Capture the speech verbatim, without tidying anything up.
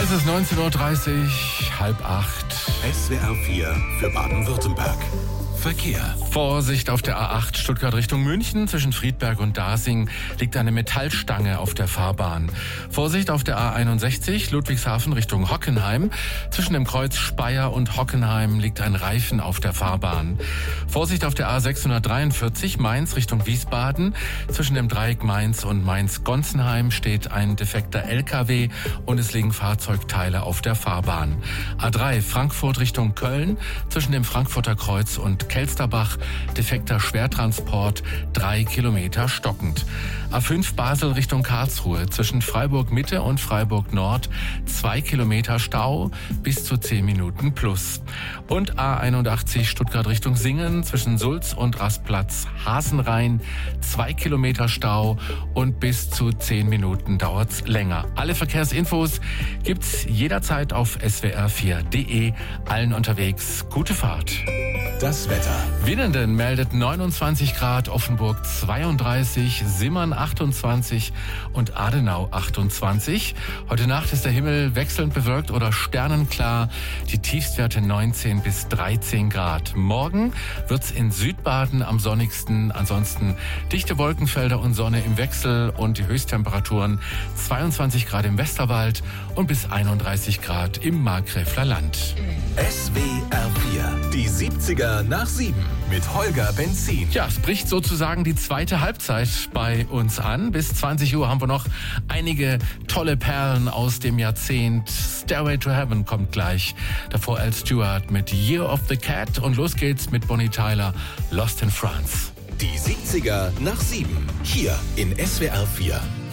Es ist neunzehn Uhr dreißig, halb acht. S W R vier für Baden-Württemberg. Verkehr. Vorsicht auf der A acht Stuttgart Richtung München. Zwischen Friedberg und Dasing liegt eine Metallstange auf der Fahrbahn. Vorsicht auf der A einundsechzig Ludwigshafen Richtung Hockenheim. Zwischen dem Kreuz Speyer und Hockenheim liegt ein Reifen auf der Fahrbahn. Vorsicht auf der A sechshundertdreiundvierzig Mainz Richtung Wiesbaden. Zwischen dem Dreieck Mainz und Mainz-Gonzenheim steht ein defekter L K W und es liegen Fahrzeugteile auf der Fahrbahn. A drei Frankfurt Richtung Köln. Zwischen dem Frankfurter Kreuz und Kelsterbach, defekter Schwertransport, drei Kilometer stockend. A fünf Basel Richtung Karlsruhe, zwischen Freiburg Mitte und Freiburg Nord, zwei Kilometer Stau, bis zu zehn Minuten plus. Und A einundachtzig Stuttgart Richtung Singen, zwischen Sulz und Rastplatz Hasenrhein, zwei Kilometer Stau und bis zu zehn Minuten dauert's länger. Alle Verkehrsinfos gibt's jederzeit auf S W R vier Punkt de. Allen unterwegs gute Fahrt. Das Wetter. Winnenden meldet neunundzwanzig Grad, Offenburg zweiunddreißig, Simmern achtundzwanzig und Adenau achtundzwanzig. Heute Nacht ist der Himmel wechselnd bewölkt oder sternenklar. Die Tiefstwerte neunzehn bis dreizehn Grad. Morgen wird's in Südbaden am sonnigsten. Ansonsten dichte Wolkenfelder und Sonne im Wechsel und die Höchsttemperaturen zweiundzwanzig Grad im Westerwald und bis einunddreißig Grad im Markgräfler Land. S W R vier. Die siebziger nach sieben mit Holger Benzin. Ja, es bricht sozusagen die zweite Halbzeit bei uns an. Bis zwanzig Uhr haben wir noch einige tolle Perlen aus dem Jahrzehnt. Stairway to Heaven kommt gleich. Davor Al Stewart mit Year of the Cat und los geht's mit Bonnie Tyler, Lost in France. Die siebziger nach sieben. Hier in S W R vier.